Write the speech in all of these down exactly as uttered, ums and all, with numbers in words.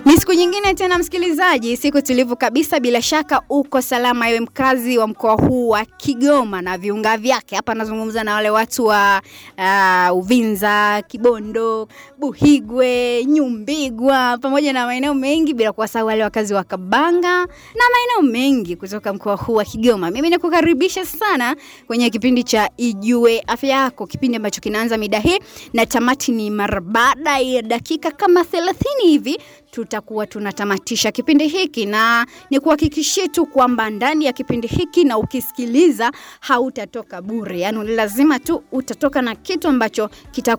Ni siku nyingine tena msikilizaji, siku tulivu kabisa, bila shaka uko salama ewe mkazi wa mkoa huu wa Kigoma na viunga vyake. Hapa nazungumza na wale watu wa uh, Uvinza, Kibondo, Buhigwe, Nyumbigwa pamoja na maeneo mengi, bila kuwasahau wale wakazi wa Kabanga na maeneo mengi kutoka mkoa huu wa Kigoma. Mimi nakukaribisha sana kwenye kipindi cha Ijue Afya Yako, kipindi ambacho kinaanza mida hii na tamati ni mara baada ya dakika kama thelathini hivi tutakuwa tunatamatisha kipindi hiki, na ni kuhakikishia tu kwamba ndani ya kipindi hiki na ukisikiliza hautatoka bure. Yaani lazima tu utatoka na kitu ambacho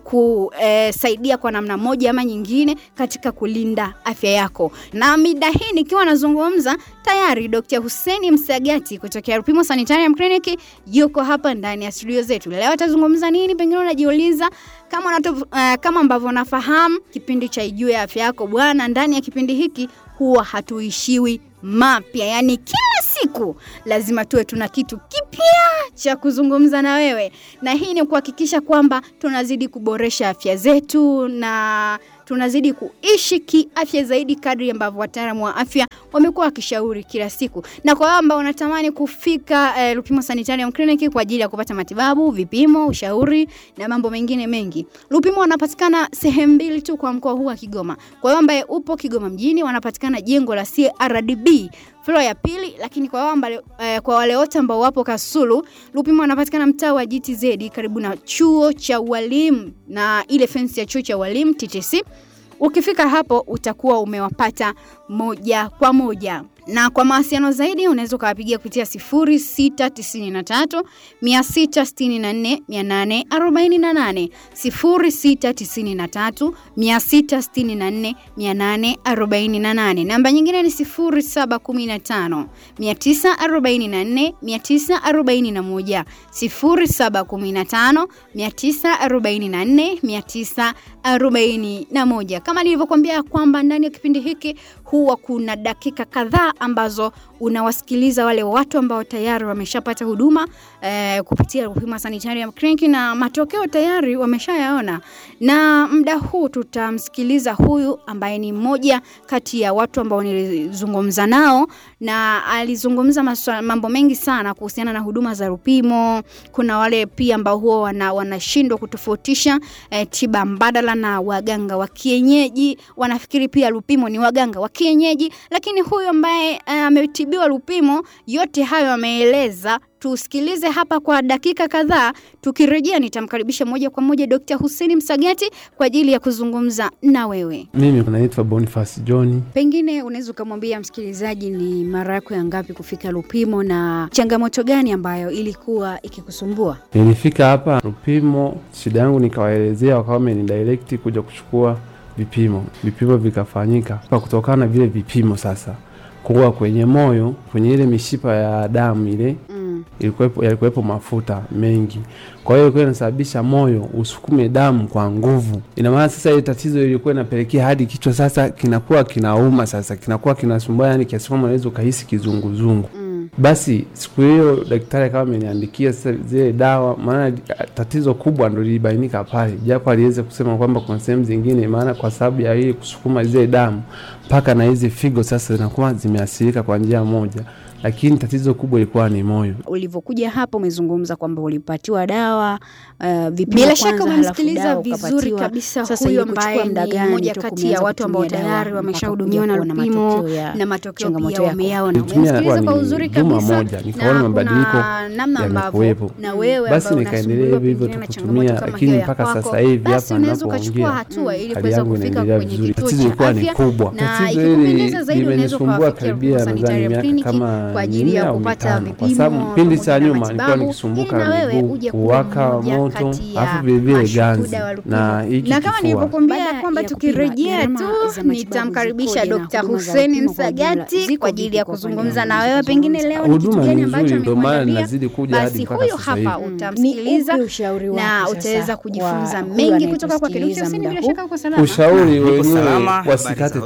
kitakusaidia kwa namna moja ama nyingine katika kulinda afya yako. Na mida hii nikiwa nazungumza tayari Daktari Hussein Msagati kutoka Rupimo Sanitarium Clinic yuko hapa ndani ya studio zetu. Leo atazungumza nini? Pengine unajiuliza. Kama unatu, uh, kama ambavyo unafahamu kipindi cha Ijue Afya Yako bwana, ndani ya kipindi hiki huwa hatuishiwi mapya. Yaani kila siku lazima tuwe tuna kitu kipya cha kuzungumza na wewe. Na hii ni kuhakikisha kwamba tunazidi kuboresha afya zetu na tunazidi kuishi kiafya zaidi kadri ambavyo wataalamu wa afya wamekuwa wakishauri kila siku. Na kwa ambao unatamani kufika eh, Rupimo Sanitarium Clinic kwa ajili ya kupata matibabu, vipimo, ushauri na mambo mengine mengi. Rupimo wanapatikana sehemu mbili tu kwa mkoa huu wa Kigoma. Kwa hiyo ambaye upo Kigoma mjini wanapatikana jengo la C R D B floor ya pili, lakini kwa wale eh, kwa wale wote ambao wapo Kasulu, Rupimo wanapatikana mtaa wa G T Z karibu na chuo cha walimu na ile fence ya chuo cha walimu T T C. Ukifika hapo utakuwa umewapata moja kwa moja. Na kwa mawasiliano zaidi unaweza kuwapigia kupitia sifuri sita tisa tatu sita sita nne nane arobaini na nane sifuri sita tisa tatu sita sita nne nane arobaini na nane. Namba nyingine ni sifuri saba kumi tano tisa arobaini na nne tisa arobaini na moja sifuri saba kumi tano tisa arobaini na nne tisa arobaini na moja. Kama nilivyokuambia kwamba ndani ya kipindi hiki huwa kuna dakika kadhaa ambazo unawasikiliza wale watu ambao tayari wameshapata huduma eh, kupitia Rupimo Sanitarium Clinic na matokeo tayari wameshayaona. Na muda huu tutamsikiliza huyu ambaye ni mmoja kati ya watu ambao nilizungumza nao, na alizungumza maswala, mambo mengi sana kuhusiana na huduma za Rupimo. Kuna wale pia ambao huwa wana, wanashindwa kutofautisha eh, tiba mbadala na waganga wa kienyeji, wanafikiri pia Rupimo ni waganga wa kienyeji, lakini huyu ambaye ametibiwa uh, Rupimo yote hayo ameeleza. Tusikilize hapa kwa dakika kadhaa, tukirejea nitamkaribisha moja kwa moja Daktari Hussein Msagati kwa ajili ya kuzungumza na wewe. Mimi naitwa Boniface John. Pengine unaweza kumwambia msikilizaji ni mara yako ya ngapi kufika Rupimo na changamoto gani ambayo ilikuwa ikikusumbua? Nilifika hapa Rupimo, shida yangu nikawaelezea, wakawa wamenidirect kuja kuchukua vipimo. Vipimo vikafanyika. Kwa kutokana na vile vipimo sasa, kwa kwenye moyo, kwenye ile mishipa ya damu ile mm. ilikuwepo yalikuwepo mafuta mengi. Kwa hiyo ilikuwa inasababisha moyo usukume damu kwa nguvu. Ina maana sasa ile tatizo ilikuwa inapelekea hadi kichwa sasa kinakuwa kinauma, sasa kinakuwa kinasumbua, yani kiasi kwamba unaweza kuhisi kizunguzungu. Mm. Basi siku hiyo daktari kama ameniandikia zile dawa, maana tatizo kubwa ndio lilibainika pale. Japo aliweza kusema kwamba kuna sehemu zingine, maana kwa sababu ya ile kusukuma zile damu paka na hizi figo sasa zinakuwa zimeathirika kwa njia moja, lakini tatizo kubwa ilikuwa ni moyo. Ulivyokuja hapo umezungumza kwamba ulipatiwa dawa uh, vipimo. Bila shaka umemsikiliza vizuri kabisa huyo ambaye ni mmoja kati ya watu ambao tayari wameshahudumiwa na Rupimo na matokeo pia wameyaona. Umemsikiliza kwa uzuri kabisa, nikaona mabadiliko yamekuwepo. Na wewe basi nikaendelea hivyo tukutumia, lakini mpaka sasa hivi hapa ninapoongea hatua ili kuweza kufika kwenye kituo. Tatizo ilikuwa ni kubwa. Tatizo hili limenisumbua karibia nadhani miaka kama kwa ajili ya kupata vipimo. Kwa sababu kipindi cha nyuma nilikuwa nikisumbuka miguu kuwaka moto, afu vile vile ganzi na hiki. Na kama nilivyokuambia kwamba tukirejea tu nitamkaribisha Daktari Hussein Msagati kwa ajili ya kuzungumza na wewe. Pengine leo ni kitu gani ambacho amekuandalia? Basi huyo hapa utamsikiliza na utaweza kujifunza mengi kutoka kwa Daktari Hussein. Bila shaka uko salama. Ushauri wenyewe wasikate tamaa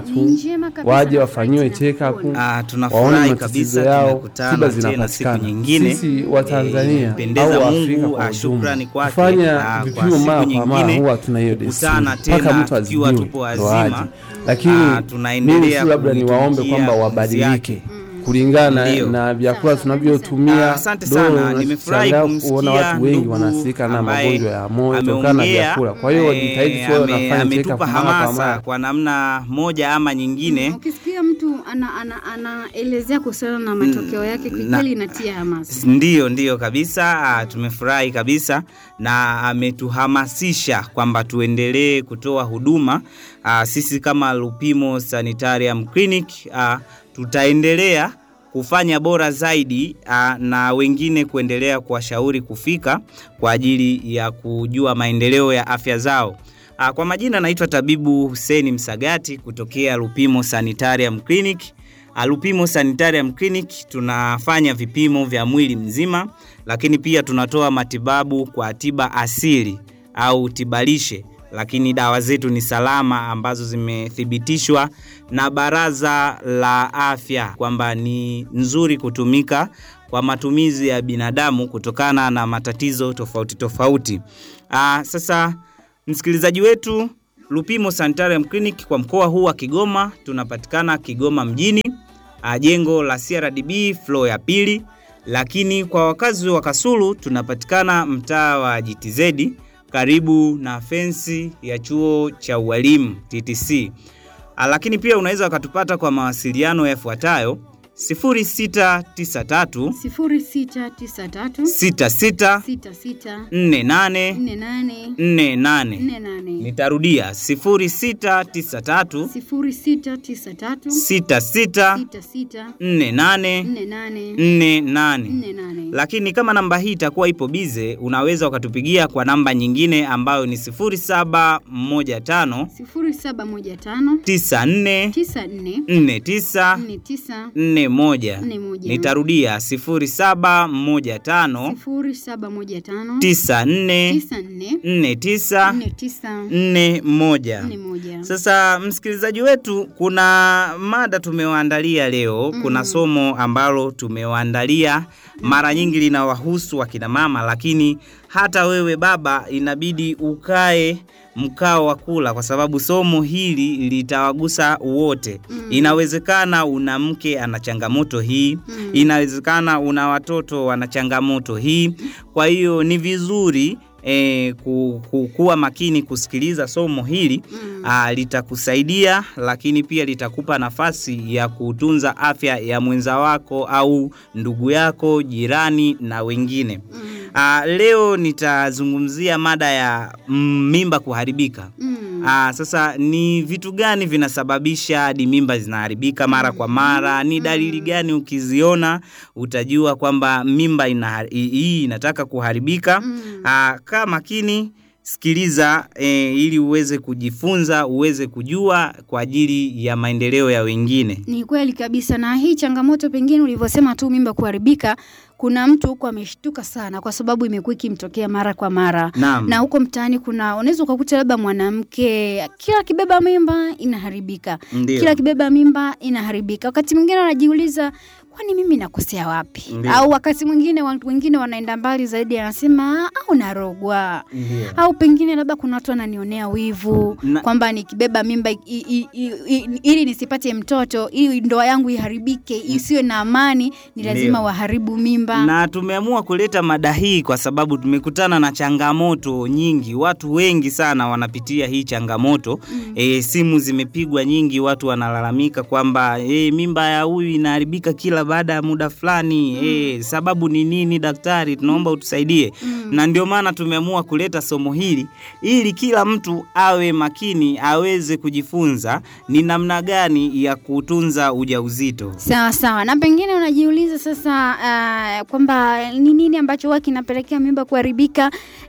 tu, waje wafanyiwe check up, ah, tunafurahi kabisa tumekutana tena siku nyingine. Sisi wa Tanzania e, au Afrika kwa shukrani kwake kufanya vipimo mara kwa mara, huwa tuna hiyo desturi mpaka mtu azidiwe tupo azima, lakini tunaendelea labda niwaombe kwamba wabadilike kulingana na vyakula tunavyotumia. Asante sana, nimefurahi kumsikia watu wengi wanasika na magonjwa ya moyo kutokana na vyakula. Kwa hiyo jitahidi sio nafanya check up hamasa kwa namna moja ama nyingine. Ukisikia mtu ana anaelezea ana kuhusiana na matokeo yake, kweli inatia hamasa. Ndio ndio kabisa, tumefurahi kabisa na ametuhamasisha kwamba tuendelee kutoa huduma. Aa, sisi kama Lupimo Sanitarium Clinic aa, tutaendelea kufanya bora zaidi aa, na wengine kuendelea kuwashauri kufika kwa ajili ya kujua maendeleo ya afya zao. Aa, kwa majina naitwa Tabibu Hussein Msagati kutokea Lupimo Sanitarium Clinic. Aa, Lupimo Sanitarium Clinic tunafanya vipimo vya mwili mzima, lakini pia tunatoa matibabu kwa tiba asili au tibalishe. Lakini dawa zetu ni salama ambazo zimethibitishwa na Baraza la Afya kwamba ni nzuri kutumika kwa matumizi ya binadamu kutokana na matatizo tofauti tofauti. Aa, sasa msikilizaji wetu, Lupimo Sanitarium Clinic kwa mkoa huu wa Kigoma tunapatikana Kigoma mjini, a, jengo la C R D B floor ya pili, lakini kwa wakazi wa Kasulu tunapatikana mtaa wa G T Z karibu na fensi ya chuo cha ualimu T T C. A, lakini pia unaweza ukatupata kwa mawasiliano yafuatayo: sifuri sita tisa tatu sita sita nne nane nne nane. Nitarudia sifuri sita tisa tatu sita sita nne nane nne nane. Lakini kama namba hii itakuwa ipo bize, unaweza ukatupigia kwa namba nyingine ambayo ni sifuri saba moja tano tisa nne nne tisa nne moja. Nitarudia sifuri saba moja tano tisa nne nne tisa nne moja. Sasa msikilizaji wetu, kuna mada tumewaandalia leo. mm. Kuna somo ambalo tumewaandalia mara nyingi linawahusu wakina mama, lakini hata wewe baba inabidi ukae mkao wa kula kwa sababu somo hili litawagusa wote. mm. Inawezekana una mke ana changamoto hii, mm. inawezekana una watoto wana changamoto hii. Kwa hiyo ni vizuri E, ku, ku, kuwa makini kusikiliza somo hili. mm. A, litakusaidia, lakini pia litakupa nafasi ya kutunza afya ya mwenza wako au ndugu yako, jirani na wengine. mm. A, leo nitazungumzia mada ya mm, mimba kuharibika. mm. A, sasa ni vitu gani vinasababisha hadi mimba zinaharibika mara kwa mara? Ni dalili gani ukiziona utajua kwamba mimba ina, hii inataka kuharibika? mm. A, kaa makini, sikiliza e, ili uweze kujifunza, uweze kujua kwa ajili ya maendeleo ya wengine. Ni kweli kabisa, na hii changamoto pengine ulivyosema tu mimba kuharibika, kuna mtu huko ameshtuka sana kwa sababu imekuwa ikimtokea mara kwa mara. Naam. Na huko mtaani kuna unaweza kukuta labda mwanamke kila kibeba mimba inaharibika. Ndiyo. Kila kibeba mimba inaharibika. Wakati mwingine anajiuliza, kwani mimi nakosea wapi? Ndiyo. Au wakati mwingine wengine wanaenda mbali zaidi, anasema au narogwa. Ndiyo. Au pengine labda kuna watu wananionea wivu Na... kwamba nikibeba mimba i, i, i, i, ili nisipate mtoto, ili ndoa yangu iharibike, isiwe na amani, ni lazima Ndiyo. waharibu mimba. Na tumeamua kuleta mada hii kwa sababu tumekutana na changamoto nyingi. Watu wengi sana wanapitia hii changamoto. mm. E, simu zimepigwa nyingi, watu wanalalamika kwamba e, mimba ya huyu inaharibika kila baada ya muda fulani. mm. E, sababu ni nini daktari? Tunaomba utusaidie. mm. Na ndio maana tumeamua kuleta somo hili ili kila mtu awe makini, aweze kujifunza ni namna gani ya kutunza ujauzito. Sawa sawa. Na pengine unajiuliza sasa, uh, uh, kwamba ni nini ambacho huwa kinapelekea mimba kuharibika,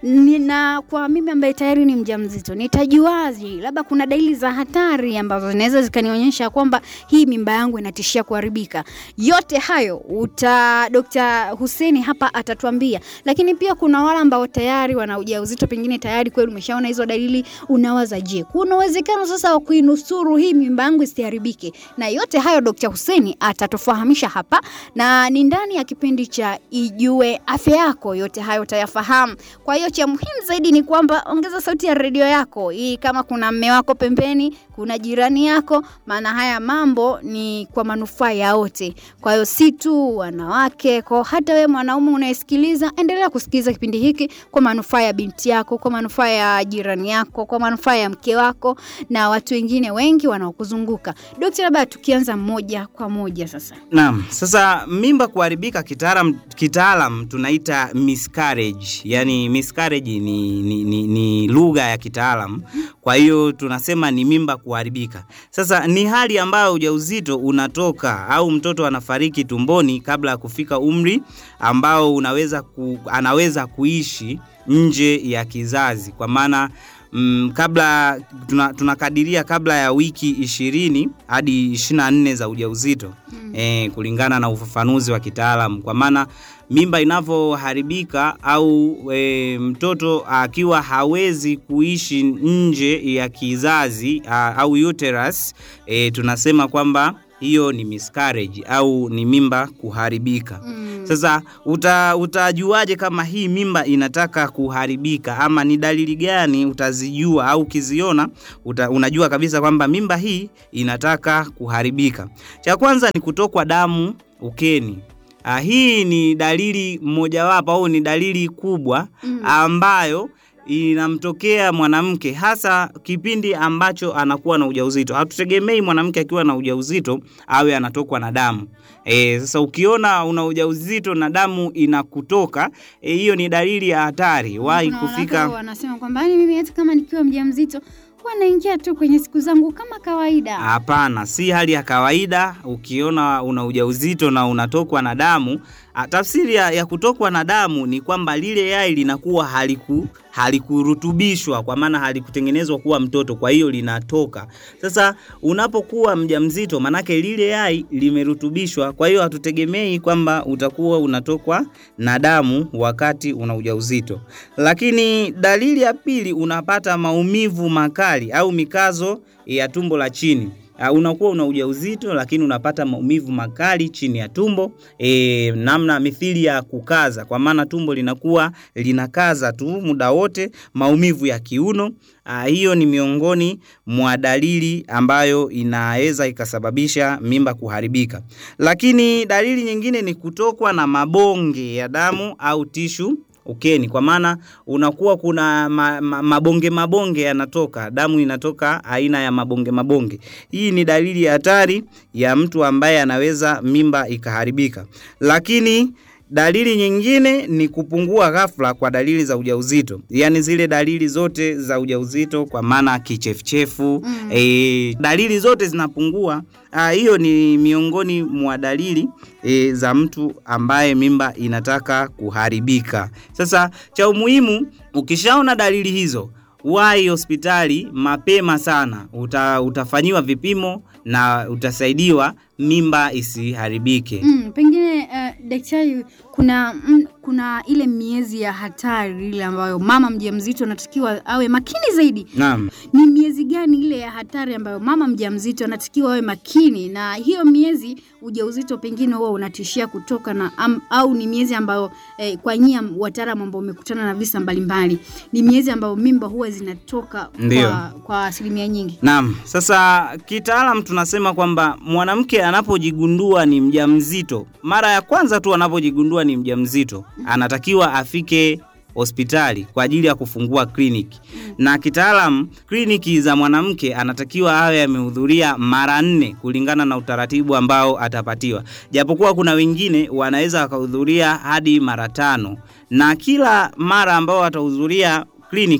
na kwa mimi ambaye tayari ni mjamzito nitajuaje labda kuna dalili za hatari ambazo zinaweza zikanionyesha kwamba hii mimba yangu inatishia kuharibika? Yote hayo uta Dokta Hussein hapa atatuambia. Lakini pia kuna wale ambao tayari wana ujauzito, pengine tayari kweli umeshaona hizo dalili, unawaza je, kuna uwezekano sasa wa kuinusuru hii mimba yangu isiharibike? Na yote hayo Dokta Hussein atatufahamisha hapa, na ni ndani ya kipindi cha Ijue Afya Yako. Yote hayo utayafahamu. Kwa hiyo cha muhimu zaidi ni kwamba ongeza sauti ya redio yako hii, kama kuna mme wako pembeni, kuna jirani yako, maana haya mambo ni kwa manufaa ya wote. Kwa hiyo si tu wanawake, kwa hata wewe mwanaume unayesikiliza, endelea kusikiliza kipindi hiki kwa manufaa ya binti yako, kwa manufaa ya jirani yako, kwa manufaa ya mke wako na watu wengine wengi wanaokuzunguka. Daktari, labda tukianza moja kwa moja sasa. Naam, sasa mimba kuharibika kitaalam kitaalam tunaita miscarriage. Yaani miscarriage ni ni, ni, ni lugha ya kitaalam. Kwa hiyo tunasema ni mimba kuharibika. Sasa ni hali ambayo ujauzito unatoka au mtoto anafariki tumboni kabla ya kufika umri ambao unaweza ku, anaweza kuishi nje ya kizazi. Kwa maana mm, kabla tuna, tunakadiria kabla ya wiki ishirini hadi ishirini na nne za ujauzito. Hmm. Eh, kulingana na ufafanuzi wa kitaalamu. Kwa maana mimba inavyoharibika au e, mtoto akiwa hawezi kuishi nje ya kizazi a, au uterus, e, tunasema kwamba hiyo ni miscarriage au ni mimba kuharibika. Mm. Sasa uta, utajuaje kama hii mimba inataka kuharibika, ama ni dalili gani utazijua au ukiziona uta, unajua kabisa kwamba mimba hii inataka kuharibika? Cha kwanza ni kutokwa damu ukeni. Ah, hii ni dalili mojawapo au ni dalili kubwa ambayo inamtokea mwanamke hasa kipindi ambacho anakuwa na ujauzito. Hatutegemei mwanamke akiwa na ujauzito awe anatokwa na damu. Eh, sasa ukiona una ujauzito na damu inakutoka, hiyo e, ni dalili ya hatari. Wahi kufika. Wanasema kwamba mimi hata kama nikiwa mjamzito wanaingia tu kwenye siku zangu kama kawaida. Hapana, si hali ya kawaida. Ukiona una ujauzito na unatokwa na damu, tafsiri ya, ya kutokwa na damu ni kwamba lile yai linakuwa haliku halikurutubishwa, kwa maana halikutengenezwa kuwa mtoto, kwa hiyo linatoka. Sasa unapokuwa mjamzito manake lile yai limerutubishwa, kwa hiyo hatutegemei kwamba utakuwa unatokwa na damu wakati una ujauzito. Lakini dalili ya pili, unapata maumivu makali au mikazo ya tumbo la chini. Uh, unakuwa una ujauzito lakini unapata maumivu makali chini ya tumbo, e, namna mithili ya kukaza, kwa maana tumbo linakuwa linakaza tu muda wote, maumivu ya kiuno. Uh, hiyo ni miongoni mwa dalili ambayo inaweza ikasababisha mimba kuharibika. Lakini dalili nyingine ni kutokwa na mabonge ya damu au tishu ukeni, kwa maana unakuwa kuna ma, ma, mabonge mabonge yanatoka, damu inatoka aina ya mabonge mabonge. Hii ni dalili ya hatari ya mtu ambaye anaweza mimba ikaharibika. Lakini dalili nyingine ni kupungua ghafla kwa dalili za ujauzito. Yaani zile dalili zote za ujauzito, kwa maana kichefuchefu, mm. e, dalili zote zinapungua. Hiyo ni miongoni mwa dalili e, za mtu ambaye mimba inataka kuharibika. Sasa cha umuhimu, ukishaona dalili hizo, wahi hospitali mapema sana. Uta, utafanyiwa vipimo na utasaidiwa mimba isiharibike. Mm, pengine uh, daktari, kuna mm, kuna ile miezi ya hatari ile ambayo mama mjamzito anatakiwa awe makini zaidi. Naam. Ni miezi gani ile ya hatari ambayo mama mjamzito anatakiwa awe makini, na hiyo miezi ujauzito pengine huwa unatishia kutoka na am, au ni miezi ambayo eh, kwa nyinyi wataalamu ambao umekutana na visa mbalimbali, ni miezi ambayo mimba huwa zinatoka kwa kwa asilimia nyingi? Naam. Sasa kitaalamu tunasema kwamba mwanamke anapojigundua ni mjamzito, mara ya kwanza tu anapojigundua ni mjamzito, anatakiwa afike hospitali kwa ajili ya kufungua kliniki. Na kitaalamu kliniki za mwanamke anatakiwa awe amehudhuria mara nne kulingana na utaratibu ambao atapatiwa. Japokuwa kuna wengine wanaweza wakahudhuria hadi mara tano. Na kila mara ambao atahudhuria kliniki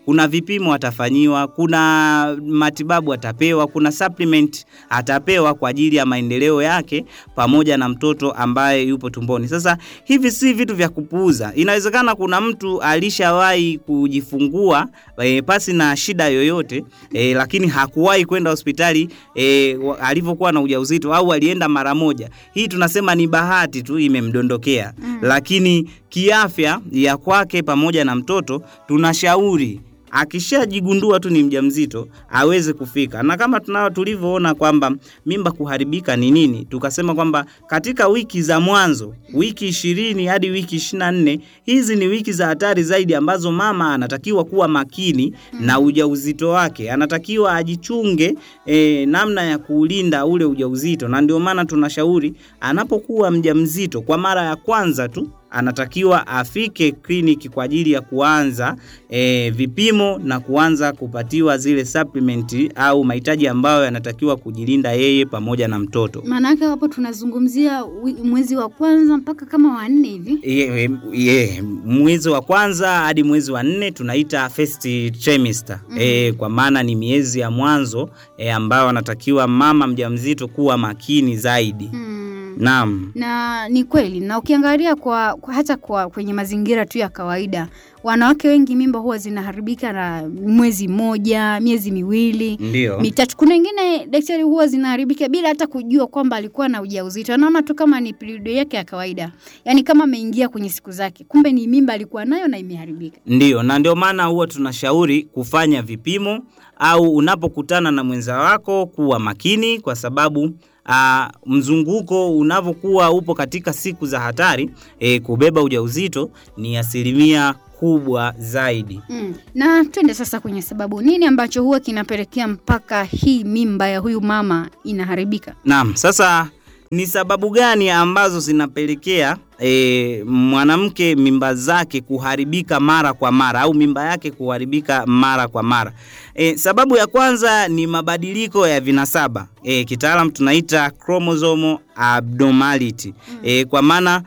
kuna vipimo atafanyiwa, kuna matibabu atapewa, kuna supplement atapewa kwa ajili ya maendeleo yake pamoja na mtoto ambaye yupo tumboni. Sasa hivi si vitu vya kupuuza. Inawezekana kuna mtu alishawahi kujifungua e, pasi na shida yoyote e, lakini hakuwahi kwenda hospitali e, alivyokuwa na ujauzito, au alienda mara moja. Hii tunasema ni bahati tu imemdondokea. Mm. Lakini kiafya ya kwake pamoja na mtoto tunashauri akishajigundua tu ni mjamzito aweze kufika. Na kama tunao tulivyoona kwamba mimba kuharibika ni nini, tukasema kwamba katika wiki za mwanzo, wiki ishirini hadi wiki ishirini na nne, hizi ni wiki za hatari zaidi ambazo mama anatakiwa kuwa makini na ujauzito wake. Anatakiwa ajichunge e, namna ya kuulinda ule ujauzito. Na ndio maana tunashauri anapokuwa mjamzito kwa mara ya kwanza tu anatakiwa afike kliniki kwa ajili ya kuanza e, vipimo na kuanza kupatiwa zile supplement au mahitaji ambayo yanatakiwa kujilinda yeye pamoja na mtoto. Maana yake hapo tunazungumzia mwezi wa kwanza mpaka kama wa nne hivi. Ye, ye, mwezi wa kwanza hadi mwezi wa nne tunaita first trimester. Mm. E, kwa maana ni miezi ya mwanzo e, ambao anatakiwa mama mjamzito kuwa makini zaidi. Mm. Naam. Na ni kweli, na ukiangalia kwa, kwa hata kwa kwenye mazingira tu ya kawaida, wanawake wengi mimba huwa zinaharibika na mwezi mmoja, miezi miwili, Ndiyo. mitatu. Kuna wengine daktari huwa zinaharibika bila hata kujua kwamba alikuwa na ujauzito. Anaona tu kama ni period yake ya kawaida. Yaani kama ameingia kwenye siku zake, kumbe ni mimba alikuwa nayo na imeharibika. Ndiyo, na ndio maana huwa tunashauri kufanya vipimo, au unapokutana na mwenza wako kuwa makini, kwa sababu Uh, mzunguko unavokuwa upo katika siku za hatari e, kubeba ujauzito ni asilimia kubwa zaidi. Mm. Na twende sasa kwenye sababu, nini ambacho huwa kinapelekea mpaka hii mimba ya huyu mama inaharibika? Naam, sasa ni sababu gani ambazo zinapelekea E, mwanamke mimba zake kuharibika mara kwa mara, au mimba yake kuharibika mara kwa mara? E, sababu ya kwanza ni mabadiliko ya vinasaba. E, kitaalamu tunaita chromosome abnormality. E, kwa maana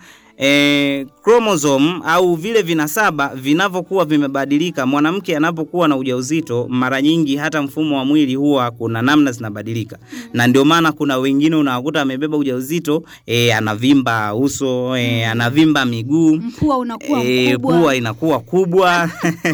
E, chromosome au vile vinasaba vinavyokuwa vimebadilika, mwanamke anapokuwa na ujauzito, mara nyingi hata mfumo wa mwili huwa kuna namna zinabadilika. Na ndio maana kuna wengine unakuta amebeba ujauzito e, anavimba uso, e, anavimba miguu, pua unakuwa e, mkubwa, pua inakuwa kubwa.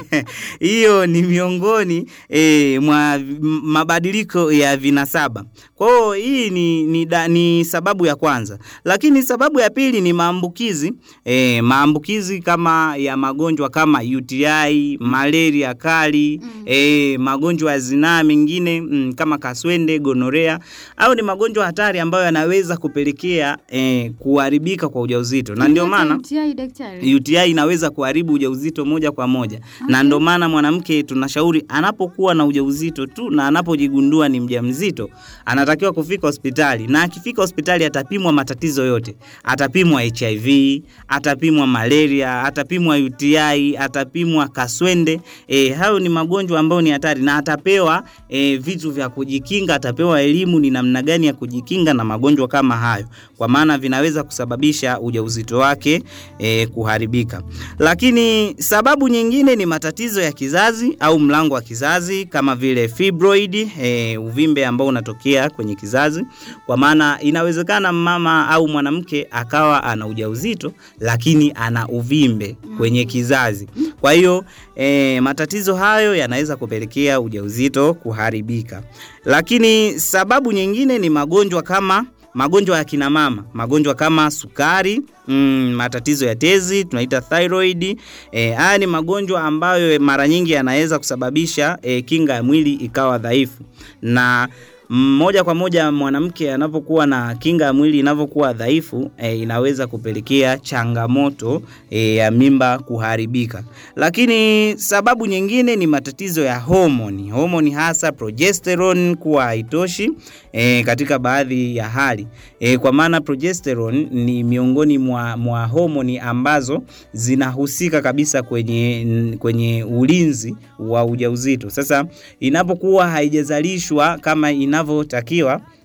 Hiyo ni miongoni e, mwa mabadiliko ya vinasaba. Kwa hiyo hii ni, ni, da, ni sababu ya kwanza. Lakini sababu ya pili ni maambukizi. E, maambukizi kama ya magonjwa kama U T I, malaria kali, mm. e, magonjwa ya zinaa mengine mm, kama kaswende, gonorea, au ni magonjwa hatari ambayo yanaweza kupelekea e, kuharibika kwa ujauzito. Na ndio maana U T I, daktari, U T I inaweza kuharibu ujauzito moja kwa moja. Okay. Na ndio maana mwanamke tunashauri anapokuwa na ujauzito tu na anapojigundua ni mjamzito, anatakiwa kufika hospitali, na akifika hospitali atapimwa matatizo yote. Atapimwa H I V, atapimwa malaria, atapimwa U T I, atapimwa kaswende. E, hayo ni magonjwa ambayo ni hatari, na atapewa e, vitu vya kujikinga, atapewa elimu ni namna gani ya kujikinga na magonjwa kama hayo, kwa maana vinaweza kusababisha ujauzito wake e, kuharibika. Lakini sababu nyingine ni matatizo ya kizazi au mlango wa kizazi, kama vile fibroid, e, uvimbe ambao unatokea kwenye kizazi, kwa maana inawezekana mama au mwanamke akawa ana ujauzito lakini ana uvimbe kwenye kizazi. Kwa hiyo e, matatizo hayo yanaweza kupelekea ujauzito kuharibika. Lakini sababu nyingine ni magonjwa kama magonjwa ya kina mama, magonjwa kama sukari, mm, matatizo ya tezi tunaita thyroid. E, haya ni magonjwa ambayo mara nyingi yanaweza kusababisha e, kinga ya mwili ikawa dhaifu. Na moja kwa moja mwanamke anapokuwa na kinga ya mwili inavyokuwa dhaifu, e, inaweza kupelekea changamoto e, ya mimba kuharibika. Lakini sababu nyingine ni matatizo ya homoni. Homoni hasa progesterone kuwa haitoshi e, katika baadhi ya hali. E, kwa maana progesterone ni miongoni mwa, mwa homoni ambazo zinahusika kabisa kwenye, kwenye ulinzi wa ujauzito. Sasa inapokuwa haijazalishwa kama inavyotakiwa,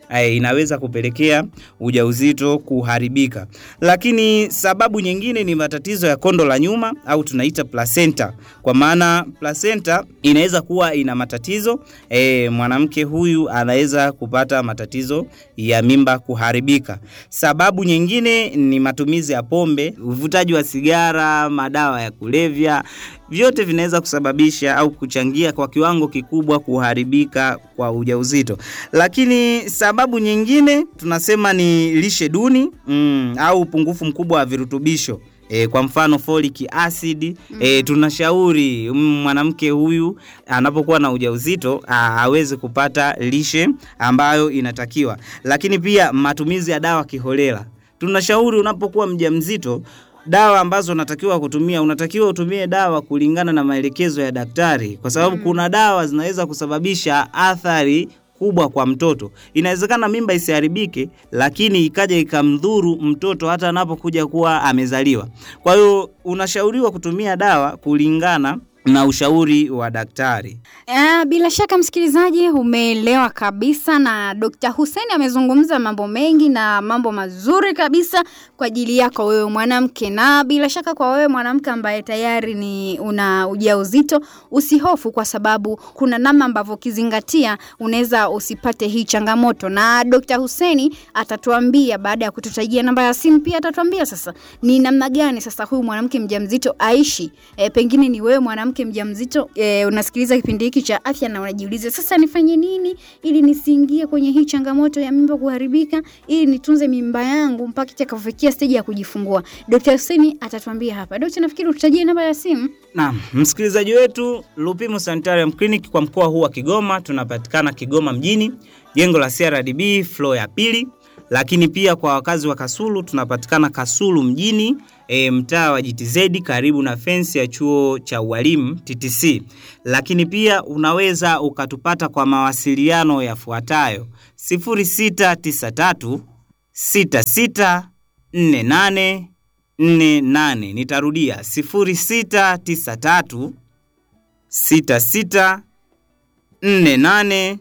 e, inaweza kupelekea ujauzito kuharibika. Lakini sababu nyingine ni matatizo ya kondo la nyuma au tunaita placenta. Kwa maana placenta inaweza kuwa ina matatizo, e, mwanamke huyu anaweza kupata matatizo ya mimba kuharibika. Sababu nyingine ni matumizi ya pombe, uvutaji wa sigara, madawa ya kulevya. Vyote vinaweza kusababisha au kuchangia kwa kiwango kikubwa kuharibika kwa ujauzito. Lakini sababu nyingine tunasema ni lishe duni mm, au upungufu mkubwa wa virutubisho. E, kwa mfano folic acid. E, tunashauri mwanamke huyu anapokuwa na ujauzito aweze kupata lishe ambayo inatakiwa. Lakini pia matumizi ya dawa kiholela. Tunashauri unapokuwa mjamzito, dawa ambazo unatakiwa kutumia, unatakiwa utumie dawa kulingana na maelekezo ya daktari, kwa sababu mm. kuna dawa zinaweza kusababisha athari kubwa kwa mtoto. Inawezekana mimba isiharibike, lakini ikaja ikamdhuru mtoto hata anapokuja kuwa amezaliwa. Kwa hiyo unashauriwa kutumia dawa kulingana na ushauri wa daktari. Uh, bila shaka msikilizaji umeelewa kabisa, na Dokta Hussein amezungumza mambo mengi na mambo mazuri kabisa kwa ajili yako wewe mwanamke. Na bila shaka kwa wewe mwanamke ambaye tayari ni una ujauzito, usihofu, kwa sababu kuna namna ambavyo kizingatia unaweza usipate hii changamoto. Na Dokta Hussein atatuambia baada ya kututajia namba ya simu, pia atatuambia sasa ni namna gani sasa huyu mwanamke mjamzito aishi. E, pengine ni wewe mwanamke mjamzito e, unasikiliza kipindi hiki cha afya na unajiuliza sasa nifanye nini ili nisiingie kwenye hii changamoto ya mimba kuharibika, ili nitunze mimba yangu mpaka itakapofikia stage ya kujifungua. Dokta Hussein atatuambia hapa. Dokta, nafikiri ututajie namba ya simu. Naam, msikilizaji wetu, Lupimo Sanitarium Clinic kwa mkoa huu wa Kigoma, tunapatikana Kigoma mjini, jengo la C R D B floor ya pili. Lakini pia kwa wakazi wa Kasulu tunapatikana Kasulu mjini, e, mtaa wa G T Z karibu na fence ya chuo cha ualimu T T C. Lakini pia unaweza ukatupata kwa mawasiliano yafuatayo: sifuri sita tisa tatu sita sita nne nane nne nane. Nitarudia sifuri sita tisa tatu sita sita nne nane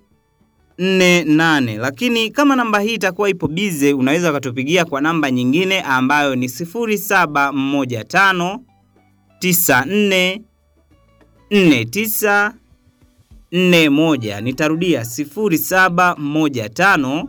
nne nane. Lakini kama namba hii itakuwa ipo bize, unaweza ukatupigia kwa namba nyingine ambayo ni sifuri saba moja tano tisa nne nne tisa nne moja. Nitarudia sifuri saba moja tano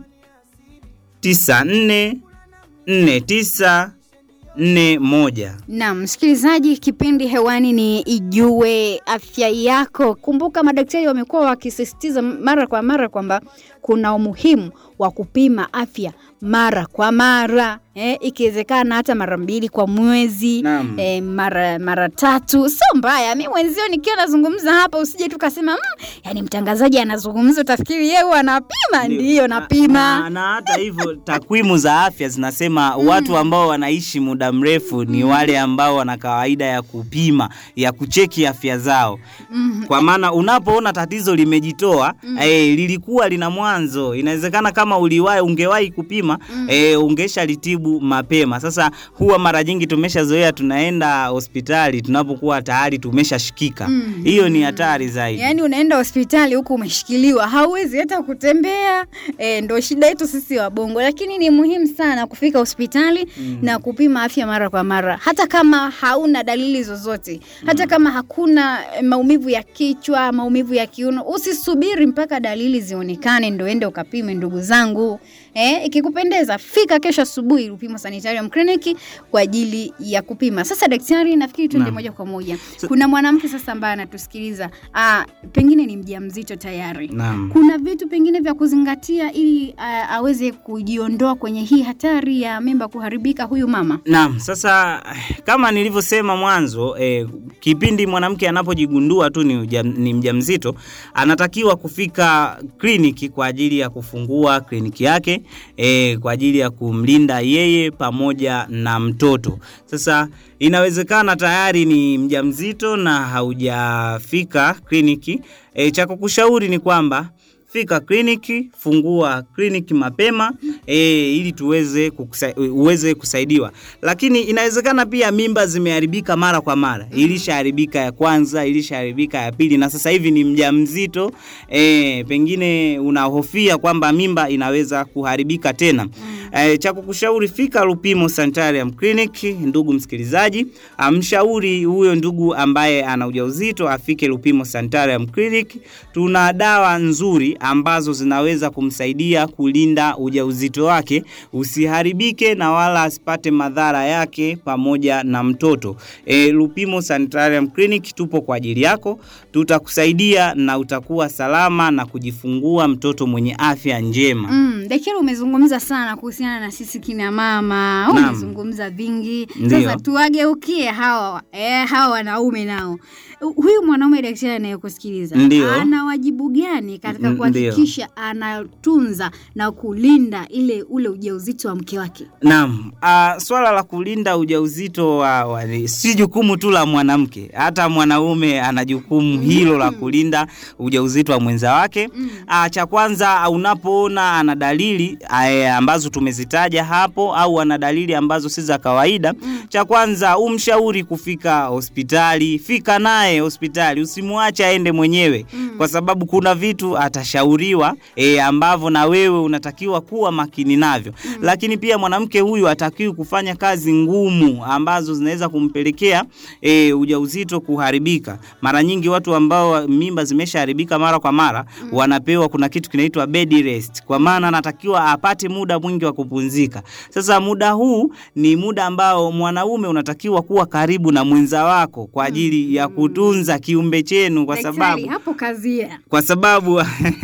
tisa nne nne tisa nne moja. Naam, msikilizaji, kipindi hewani ni Ijue Afya Yako. Kumbuka madaktari wamekuwa wakisisitiza mara kwa mara kwamba kuna umuhimu wa kupima afya mara kwa mara, eh, ikiwezekana hata mara mbili kwa mwezi, eh, mara mara tatu. Sio mbaya. Mimi mwenzio nikiwa nazungumza hapa usije tukasema mmm, yani mtangazaji anazungumza utafikiri yeye anapima. Ndio napima. Na, na hata hivyo takwimu za afya zinasema mm. watu ambao wanaishi muda mrefu ni mm. wale ambao wana kawaida ya kupima, ya kucheki afya zao. Mm. Kwa maana unapoona tatizo limejitoa, mm. eh, lilikuwa lina mwanzo. Inawezekana kama uliwahi ungewahi kupima, mm. eh, ungesha litibu mapema. Sasa huwa mara nyingi tumeshazoea tunaenda hospitali tunapokuwa tayari tumeshashikika. Mm. Hiyo ni hatari zaidi. Yaani unaenda hospitali huku umeshikiliwa, hauwezi hata kutembea. Eh, ndio shida yetu sisi wa Bongo. Lakini ni muhimu sana kufika hospitali mm. na kupima afya mara kwa mara. Hata kama hauna dalili zozote, hata mm. kama hakuna maumivu ya kichwa, maumivu ya kiuno, usisubiri mpaka dalili zionekane ndio ende ukapime, ndugu zangu. Eh, ikikupendeza fika kesho asubuhi Lupimo Sanitarium Clinic kwa ajili ya kupima. Sasa daktari, nafikiri tuende moja kwa moja. So, kuna mwanamke sasa ambaye anatusikiliza, ah, pengine ni mjamzito tayari. Naam. Kuna vitu pengine vya kuzingatia ili uh, aweze kujiondoa kwenye hii hatari ya mimba kuharibika huyu mama? Naam, sasa kama nilivyosema mwanzo, eh, kipindi mwanamke anapojigundua tu ni, ujam, ni mjamzito, anatakiwa kufika kliniki kwa ajili ya kufungua kliniki yake, e, kwa ajili ya kumlinda yeye pamoja na mtoto. Sasa inawezekana tayari ni mjamzito na haujafika kliniki. E, cha kukushauri ni kwamba fika kliniki, fungua kliniki mapema e, ili tuweze kukusa, uweze kusaidiwa. Lakini inawezekana pia mimba zimeharibika mara kwa mara. Ilishaharibika ya kwanza, ilishaharibika ya pili, na sasa hivi ni mjamzito, e, pengine unahofia kwamba mimba inaweza kuharibika tena. E, cha kukushauri, fika Lupimo Sanitarium Clinic ndugu msikilizaji. Amshauri huyo ndugu ambaye ana ujauzito afike Lupimo Sanitarium Clinic. Tuna dawa nzuri ambazo zinaweza kumsaidia kulinda ujauzito wake usiharibike na wala asipate madhara yake pamoja na mtoto. E, Lupimo Sanitarium Clinic tupo kwa ajili yako. Tutakusaidia na utakuwa salama na kujifungua mtoto mwenye afya njema. Mm, daktari umezungumza sana kuhusiana na sisi kina mama. Umezungumza vingi. Sasa tuwageukie hawa eh hawa wanaume nao. Huyu mwanaume daktari anayekusikiliza ana wajibu gani katika kuhakikisha anatunza na kulinda ile ule ujauzito wa mke wake? Naam, uh, swala la kulinda ujauzito wa, wa si jukumu tu la mwanamke, hata mwanaume ana jukumu hilo la kulinda ujauzito wa mwenza wake. Uh, cha kwanza, unapoona ana dalili uh, ambazo tumezitaja hapo au ana dalili ambazo si za kawaida, cha kwanza umshauri kufika hospitali. Fika naye hospitali, usimwache aende mwenyewe, mm. kwa sababu kuna vitu atashauriwa e, ambavyo na wewe unatakiwa kuwa makini navyo. Mm. Lakini pia mwanamke huyu hatakiwi kufanya kazi ngumu ambazo zinaweza kumpelekea e, ujauzito kuharibika. Mara nyingi watu ambao mimba zimeshaharibika mara kwa mara, mm. wanapewa kuna kitu kinaitwa bed rest, kwa maana anatakiwa apate muda mwingi wa kupumzika. Sasa muda huu ni muda ambao mwanaume unatakiwa kuwa karibu na mwenza wako kwa ajili ya kutunza kiumbe chenu, kwa sababu hapo kazia. Kwa sababu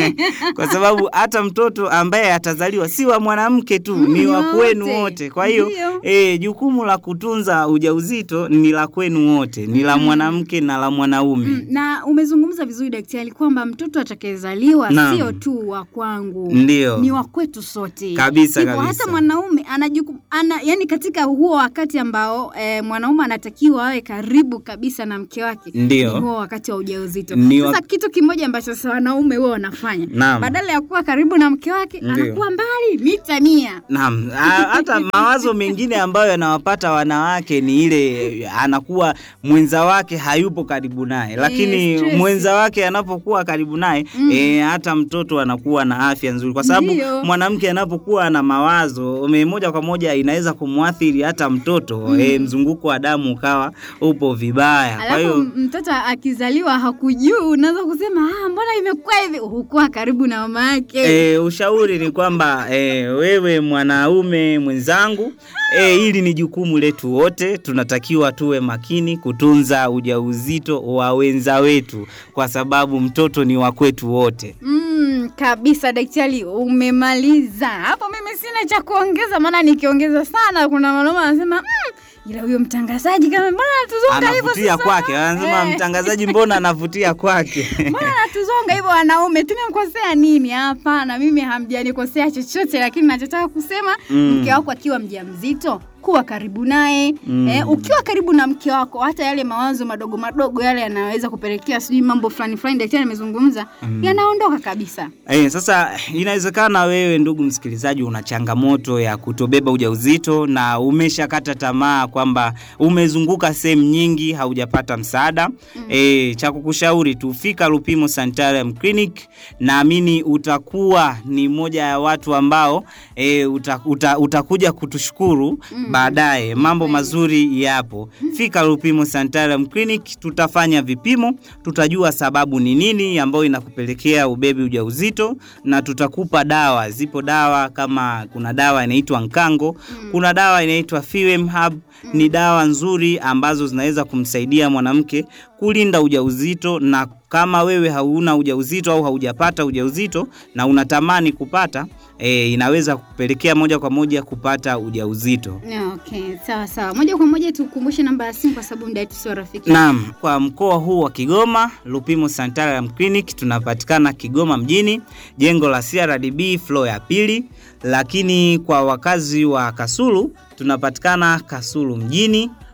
kwa sababu hata mtoto ambaye atazaliwa si wa mwanamke tu, mm, ni wa kwenu wote. Kwa hiyo eh jukumu la kutunza ujauzito ni la kwenu wote, ni la mwanamke na la mwanaume. Mm, na umezungumza vizuri daktari kwamba mtoto atakayezaliwa sio tu wa kwangu, Ndiyo. ni wa kwetu sote. Kabisa Sipo, kabisa. Hata mwanaume ana jukumu ana, yani katika huo wakati ambao eh, mwanaume anatakiwa awe karibu kabisa na mke wake. Ndiyo. Ni huo wakati wa ujauzito. Ndiyo. Sasa kitu kimoja ambacho sasa wanaume wao wanafanya, Naam. badala ya kuwa karibu na mke wake, Ndiyo. anakuwa mbali mita mia. Naam, hata mawazo mengine ambayo yanawapata wanawake ni ile anakuwa mwenza wake hayupo karibu naye, lakini e, mwenza wake anapokuwa karibu naye, mm. e, hata mtoto anakuwa na afya nzuri, kwa sababu mwanamke anapokuwa na mawazo moja kwa moja inaweza kumwathiri hata mtoto, mm. e, mzunguko wa damu ukawa upo vibaya. Kwa hiyo mtoto akizaliwa hakujui, unaweza kusema ah, mbona imekuwa hivi, hukuwa karibu na mama yake. E, ushauri ni kwamba e, wewe mwanaume mwenzangu, e, hili ni jukumu letu wote. Tunatakiwa tuwe makini kutunza ujauzito wa wenza wetu, kwa sababu mtoto ni wa kwetu wote. Mm, kabisa daktari, umemaliza. Hapo mimi sina cha kuongeza, maana nikiongeza sana kuna wanaume wanasema mm, ila huyo mtangazaji kama mbona anatuzonga hivyo sasa? Anavutia kwake. Anasema hey, mtangazaji mbona anavutia kwake? Mbona anatuzonga hivyo wanaume? Tumemkosea nini? Hapana, mimi hamjanikosea chochote, lakini ninachotaka kusema mm. mke wako akiwa mjamzito, kuwa karibu naye. Mm. Eh, ukiwa karibu na mke wako, hata yale mawazo madogo madogo yale yanaweza kupelekea sijui mambo fulani fulani daktari amezungumza, mm. yanaondoka kabisa. Eh, sasa inawezekana wewe ndugu msikilizaji una changamoto ya kutobeba ujauzito na umeshakata tamaa kwamba umezunguka sehemu nyingi haujapata msaada. Mm. Eh, cha kukushauri tufika Lupimo Sanitarium Clinic, naamini utakuwa ni moja ya watu ambao eh, uta, uta, utakuja kutushukuru. Mm. baadaye. Mambo mazuri yapo. Fika Lupimo Sanitarium Clinic, tutafanya vipimo, tutajua sababu ni nini ambayo inakupelekea ubebi ujauzito, na tutakupa dawa. Zipo dawa kama kuna dawa inaitwa Nkango, kuna dawa inaitwa Fem Hub. Ni dawa nzuri ambazo zinaweza kumsaidia mwanamke kulinda ujauzito, na kama wewe hauna ujauzito au haujapata ujauzito na unatamani kupata, e, inaweza kupelekea moja kwa moja kupata ujauzito. Okay, sawa sawa. Moja kwa moja tukumbushe namba ya simu kwa sababu muda wetu sio rafiki. Naam, kwa mkoa huu wa Kigoma, Lupimo Sanitarium Clinic tunapatikana Kigoma mjini, jengo la C R D B floor ya pili. Lakini kwa wakazi wa Kasulu tunapatikana Kasulu mjini,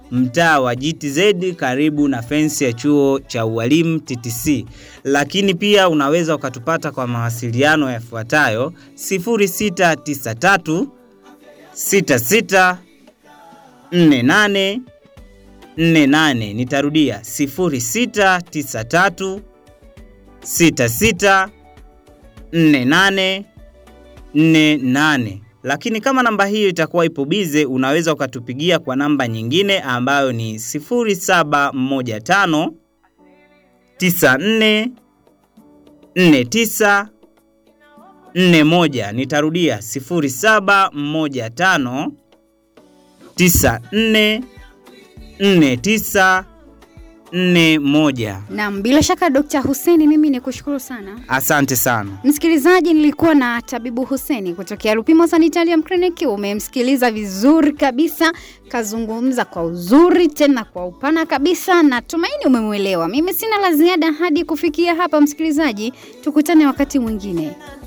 mtaa wa G T Z karibu na fensi ya chuo cha ualimu T T C. Lakini pia unaweza ukatupata kwa mawasiliano yafuatayo: sifuri sita tisa tatu sita sita nne nane nne nane. Nitarudia sifuri sita tisa tatu sita sita nne nane nne nane. Lakini kama namba hiyo itakuwa ipo bize, unaweza ukatupigia kwa namba nyingine ambayo ni sifuri saba moja tano tisa nne nne tisa nne moja. Nitarudia sifuri saba moja tano tisa nne nne tisa nne moja. Naam, bila shaka Dokta Hussein, mimi nikushukuru sana. Asante sana. Msikilizaji, nilikuwa na Tabibu Hussein kutokea Lupimo Sanitarium Clinic. Umemsikiliza vizuri kabisa, kazungumza kwa uzuri tena kwa upana kabisa, na tumaini umemuelewa. Mimi sina la ziada hadi kufikia hapa msikilizaji, tukutane wakati mwingine.